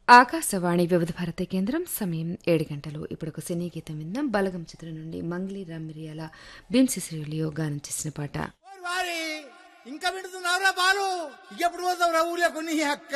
ఆకాశవాణి వివిధ భారతి కేంద్రం సమయం 7 గంటలు. ఇప్పుడు ఒక సినీ గీతం విందాం. బలగం చిత్రం నుండి మంగ్లీ రామిరియాల బిన్సిసిలియో గానం చేసిన పాట. వారి ఇంకా వింటున్నావురా బాలు ఎప్పుడు పోతావురా ఊర్లో కొన్ని అక్క